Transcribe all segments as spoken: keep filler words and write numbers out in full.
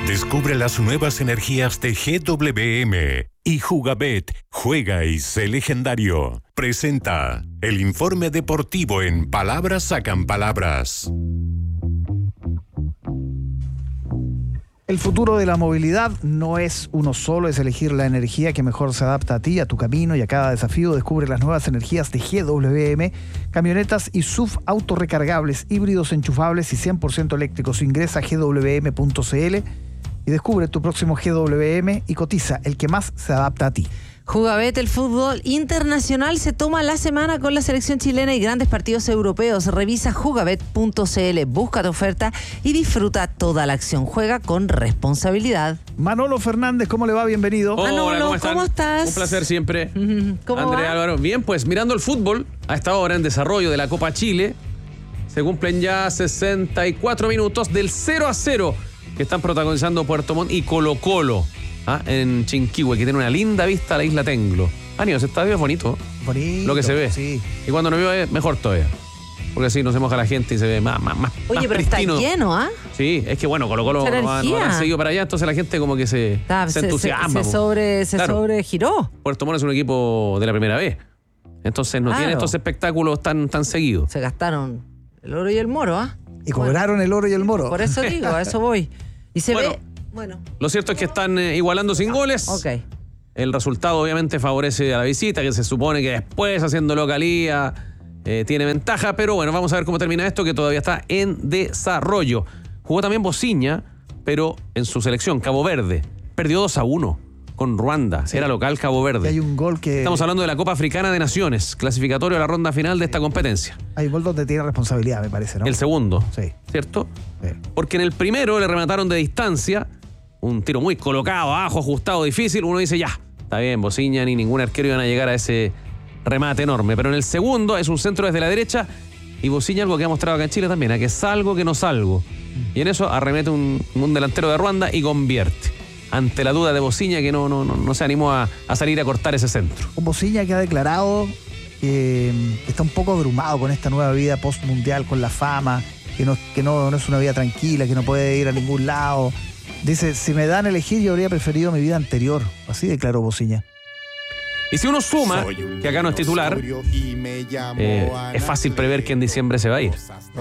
Descubre las nuevas energías de G W M y Jugabet, juega y sé legendario. Presenta el informe deportivo en Palabras Sacan Palabras. El futuro de la movilidad no es uno solo, es elegir la energía que mejor se adapta a ti, a tu camino y a cada desafío. Descubre las nuevas energías de G W M, camionetas y S U V autorrecargables, híbridos enchufables y cien por ciento eléctricos. Ingresa a g w m punto c l y descubre tu próximo G W M y cotiza el que más se adapta a ti. Jugabet, el fútbol internacional se toma la semana con la selección chilena y grandes partidos europeos. Revisa jugabet punto c l, busca tu oferta y disfruta toda la acción. Juega con responsabilidad. Manolo Fernández, ¿cómo le va? Bienvenido. Hola, Manolo, ¿cómo, ¿cómo estás? Un placer siempre. ¿Cómo Andrea va? Álvaro. Bien, pues mirando el fútbol, a esta hora en desarrollo de la Copa Chile, se cumplen ya sesenta y cuatro minutos del cero a cero que están protagonizando Puerto Montt y Colo Colo. ¿Ah? En Chinquihue, que tiene una linda vista a la isla Tenglo. Ah, ese estadio es bonito. Bonito. Lo que se ve. Sí. Y cuando no llueve, mejor todavía. Porque así no se moja la gente y se ve más, más, más Oye, más pero pristino. está lleno, ¿ah? Sí, es que bueno, Colo Colo Mucha no va, no energía. va seguido para allá, entonces la gente como que se, Ah, se se, entusiasma. se, se po. sobre, se Claro. sobregiró. Puerto Montt es un equipo de la primera vez. Entonces no Claro. tiene estos espectáculos tan, tan seguidos. Se gastaron el oro y el moro, ¿ah? Y cobraron el oro y el moro. Por eso digo, a eso voy. Y se Bueno. ve... Bueno, Lo cierto es que están eh, igualando sin goles. ok. El resultado obviamente favorece a la visita, que se supone que después, haciendo localía, eh, tiene ventaja. Pero bueno, vamos a ver cómo termina esto, que todavía está en desarrollo. Jugó también Bociña, pero en su selección, Cabo Verde. Perdió dos a uno con Ruanda. Sí. Era local Cabo Verde. Y hay un gol que... Estamos hablando de la Copa Africana de Naciones, clasificatorio a la ronda final de esta competencia. Hay un gol donde tiene responsabilidad, me parece, ¿no? El segundo, Sí. ¿cierto? Sí. Porque en el primero le remataron de distancia, un tiro muy colocado, abajo, ajustado, difícil. Uno dice, ya, está bien, Bociña ni ningún arquero iban a llegar a ese remate enorme. Pero en el segundo es un centro desde la derecha y Bociña, algo que ha mostrado acá en Chile también, a que salgo, que no salgo. Y en eso arremete un, un delantero de Ruanda y convierte. Ante la duda de Bociña, que no, no, no, no se animó a, a salir a cortar ese centro. Un Bociña que ha declarado que mm, está un poco abrumado con esta nueva vida post-mundial, con la fama, que, no, que no, no es una vida tranquila, que no puede ir a ningún lado. Dice, si me dan a elegir, yo habría preferido mi vida anterior. Así declaró Bociña. Y si uno suma, que acá no es titular, eh, es fácil prever que en diciembre se va a ir.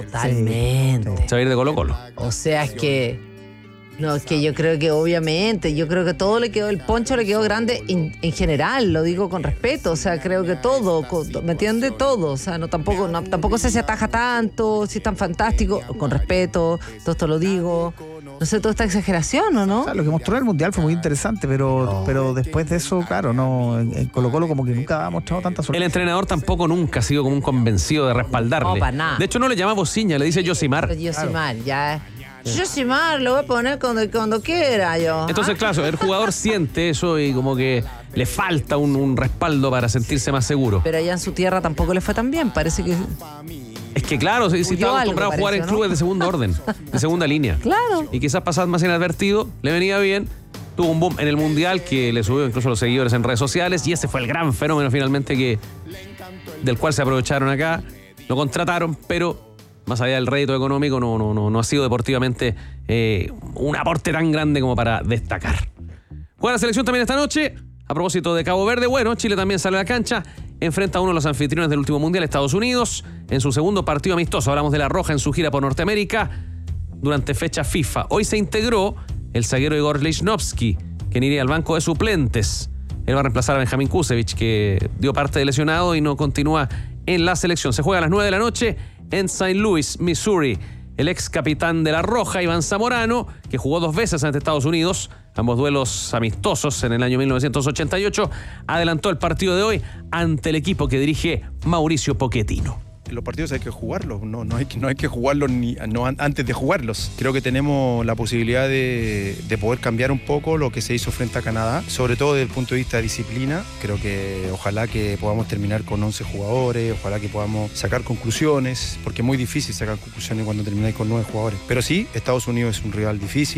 Totalmente. Se va a ir de Colo Colo. O sea, es que... No, es que yo creo que obviamente, yo creo que todo le quedó, el poncho le quedó grande en, en general, lo digo con respeto, o sea, creo que todo, con- ¿me entiende? Todo, o sea, no tampoco, no, tampoco sé si ataja tanto, si es tan fantástico, con respeto, todo esto lo digo, no sé, toda esta exageración, ¿o no? O sea, lo que mostró en el Mundial fue muy interesante, pero, pero después de eso, claro, no, en, en Colo Colo como que nunca ha mostrado tanta El suerte. entrenador tampoco nunca ha sido como un convencido de respaldarle. No, para nada. De hecho, no le llama Bociña, le dice Yosimar. Pero yo soy mal, ya. Yo soy mal, lo voy a poner cuando, cuando quiera yo. Entonces, claro, el jugador siente eso y como que le falta un, un respaldo para sentirse más seguro. Pero allá en su tierra tampoco le fue tan bien, parece que... Es que claro, si, si Huyó estaba algo, acostumbrado a jugar en parece, ¿no? clubes de segundo orden, de segunda línea. Claro. Y quizás pasar más inadvertido, le venía bien. Tuvo un boom en el Mundial que le subió incluso a los seguidores en redes sociales y ese fue el gran fenómeno finalmente que del cual se aprovecharon acá. Lo contrataron, pero más allá del rédito económico no, no, no, no ha sido deportivamente eh, un aporte tan grande como para destacar. Juega la selección también esta noche. A propósito de Cabo Verde, bueno, Chile también sale a la cancha. Enfrenta a uno de los anfitriones del último Mundial, Estados Unidos, en su segundo partido amistoso. Hablamos de La Roja en su gira por Norteamérica durante fecha FIFA. Hoy se integró el zaguero Igor Lichnowsky, quien iría al banco de suplentes. Él va a reemplazar a Benjamín Kusevich, que dio parte de lesionado y no continúa en la selección. Se juega a las nueve de la noche en Saint Louis, Missouri. El ex capitán de La Roja, Iván Zamorano, que jugó dos veces ante Estados Unidos, ambos duelos amistosos en el año mil novecientos ochenta y ocho, adelantó el partido de hoy ante el equipo que dirige Mauricio Pochettino. Los partidos hay que jugarlos, no, no, hay, que, no hay que jugarlos ni, no, antes de jugarlos. Creo que tenemos la posibilidad de, de poder cambiar un poco lo que se hizo frente a Canadá, sobre todo desde el punto de vista de disciplina. Creo que ojalá que podamos terminar con once jugadores, ojalá que podamos sacar conclusiones, porque es muy difícil sacar conclusiones cuando termináis con nueve jugadores. Pero sí, Estados Unidos es un rival difícil,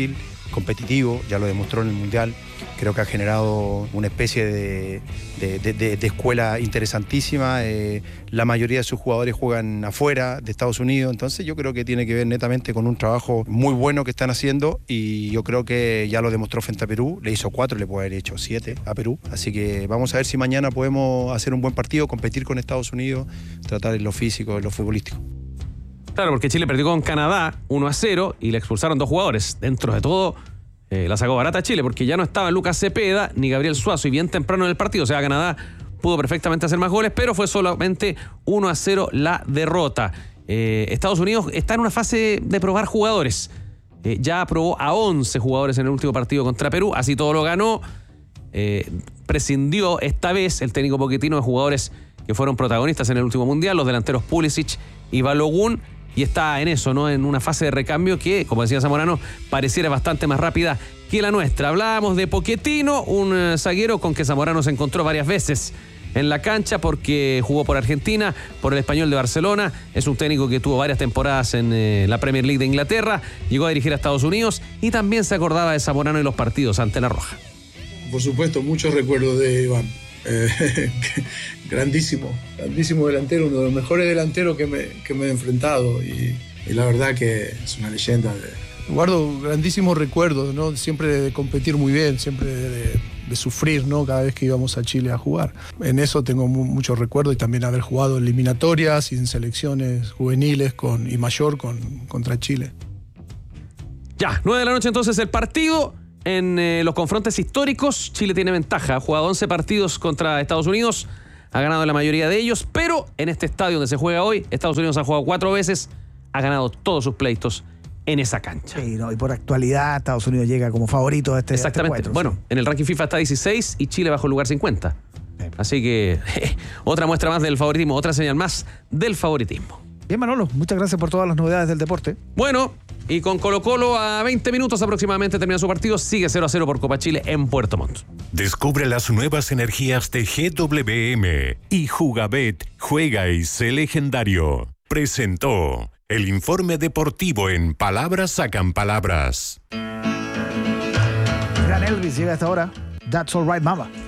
competitivo, ya lo demostró en el Mundial. Creo que ha generado una especie de, de, de, de, de escuela interesantísima. Eh, la mayoría de sus jugadores juegan afuera de Estados Unidos, entonces yo creo que tiene que ver netamente con un trabajo muy bueno que están haciendo, y yo creo que ya lo demostró frente a Perú. Le hizo cuatro, le puede haber hecho siete a Perú. Así que vamos a ver si mañana podemos hacer un buen partido, competir con Estados Unidos, tratar en lo físico, en lo futbolístico. Claro, porque Chile perdió con Canadá uno a cero y le expulsaron dos jugadores. Dentro de todo, eh, la sacó barata Chile, porque ya no estaban Lucas Cepeda ni Gabriel Suazo, y bien temprano en el partido. O sea, Canadá pudo perfectamente hacer más goles, pero fue solamente uno a cero la derrota. Eh, Estados Unidos está en una fase de probar jugadores. Eh, ya aprobó a once jugadores en el último partido contra Perú, así todo lo ganó. Eh, prescindió esta vez el técnico Pochettino de jugadores que fueron protagonistas en el último mundial, los delanteros Pulisic y Balogun, y está en eso, ¿no? En una fase de recambio que, como decía Zamorano, pareciera bastante más rápida que la nuestra. Hablábamos de Pochettino, un uh, zaguero con que Zamorano se encontró varias veces en la cancha porque jugó por Argentina, por el Español de Barcelona. Es un técnico que tuvo varias temporadas en eh, la Premier League de Inglaterra, llegó a dirigir a Estados Unidos y también se acordaba de Zamorano y los partidos ante la Roja. Por supuesto, muchos recuerdos de Iván. Eh, grandísimo, grandísimo delantero, uno de los mejores delanteros que me, que me he enfrentado, y, y la verdad que es una leyenda. De... Guardo grandísimos recuerdos, ¿no? Siempre de competir muy bien, siempre de, de sufrir, ¿no? Cada vez que íbamos a Chile a jugar. En eso tengo mu- muchos recuerdos, y también haber jugado eliminatorias y en selecciones juveniles con, y mayor con, contra Chile. Ya, nueve de la noche entonces el partido. En eh, los confrontes históricos, Chile tiene ventaja. Ha jugado once partidos contra Estados Unidos, ha ganado la mayoría de ellos, pero en este estadio donde se juega hoy, Estados Unidos ha jugado cuatro veces, ha ganado todos sus pleitos en esa cancha. Sí, no, y por actualidad Estados Unidos llega como favorito a este, Exactamente. a este cuadro, Bueno, sí. en el ranking FIFA está dieciséis y Chile bajo el lugar cincuenta. Sí. Así que otra muestra más del favoritismo, otra señal más del favoritismo. Bien, Manolo, muchas gracias por todas las novedades del deporte. Bueno, y con Colo-Colo a veinte minutos aproximadamente termina su partido, sigue cero a cero por Copa Chile en Puerto Montt. Descubre las nuevas energías de G W M y Jugabet, juega y sé legendario. Presentó el informe deportivo en Palabras Sacan Palabras. Gran Elvis llega a esta hora. That's All Right, Mama.